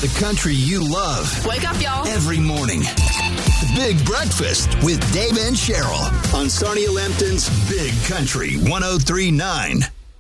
The country you love. Wake up, y'all. Every morning. The Big Breakfast with Dave and Cheryl on Sarnia Lambton's Big Country 103.9.